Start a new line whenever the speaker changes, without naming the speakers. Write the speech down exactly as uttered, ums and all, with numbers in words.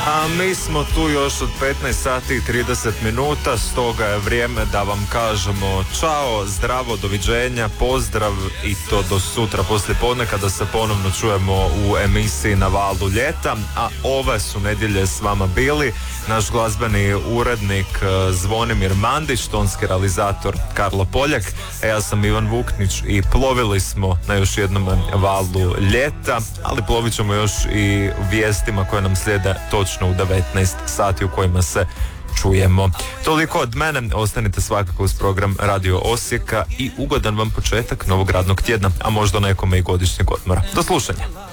A mi smo tu još od petnaest sati i trideset minuta, stoga je vrijeme da vam kažemo čao, zdravo, doviđenja, pozdrav i to do sutra poslije podne kada se ponovno čujemo u emisiji Na valu ljeta, a ove su nedjelje s vama bili naš glazbeni urednik Zvonimir Mandić, tonski realizator Karlo Poljak, a ja sam Ivan Vuknić i plovili smo na još jednom valu ljeta, ali plovit ćemo još i vijestima koje nam slijede točno u devetnaest sati u kojima se čujemo. Toliko od mene, ostanite svakako uz program Radio Osijeka i ugodan vam početak novog radnog tjedna, a možda nekome i godišnjeg odmora. Do slušanja.